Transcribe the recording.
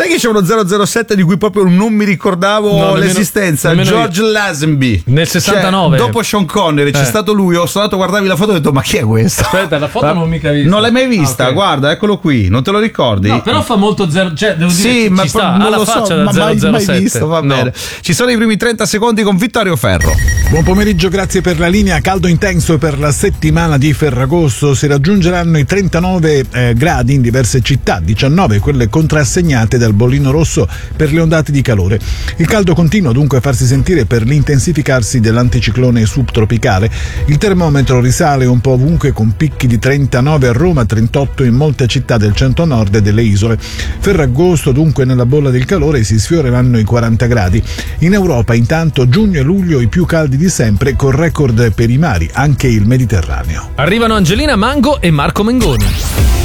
Sai che c'è uno 007 di cui proprio non mi ricordavo l'esistenza? George Lazenby. Nel 69. Cioè, dopo Sean Connery c'è stato lui, ho stato a guardarmi la foto e ho detto ma chi è questo? Aspetta, la foto non mica vista. Non l'hai mai vista? Okay. Guarda, eccolo qui, non te lo ricordi? No, però fa molto cioè devo dire sì, ma non lo so, da mai visto, va bene. Ci sono i primi 30 secondi con Vittorio Ferro. Buon pomeriggio, grazie per la linea. Caldo intenso per la settimana di Ferragosto, si raggiungeranno i 39 gradi in diverse città, 19 quelle contrassegnate dal bollino rosso per le ondate di calore. Il caldo continua dunque a farsi sentire per l'intensificarsi dell'anticiclone subtropicale. Il termometro risale un po' ovunque con picchi di 39 a Roma, 38 in molte città del centro-nord e delle isole. Ferragosto dunque nella bolla del calore, si sfioreranno i 40 gradi. In Europa intanto giugno e luglio i più caldi di sempre, con record per i mari, anche il Mediterraneo. Arrivano Angelina Mango e Marco Mengoni.